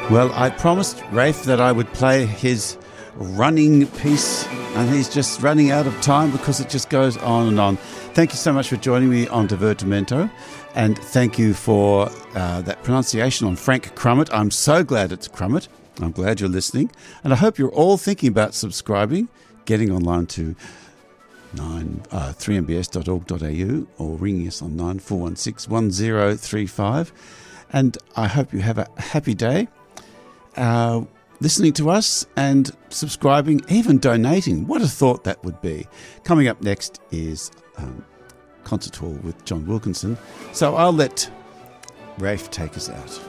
Well, I promised Rafe that I would play his running piece, and he's just running out of time because it just goes on and on. Thank you so much for joining me on Divertimento, and thank you for that pronunciation on Frank Crumit. I'm so glad it's Crumit. I'm glad you're listening, and I hope you're all thinking about subscribing, getting online to 3mbs.org.au or ringing us on 9416 1035. And I hope you have a happy day listening to us and subscribing, even donating. What a thought that would be. Coming up next is Concert Hall with John Wilkinson. So I'll let Rafe take us out.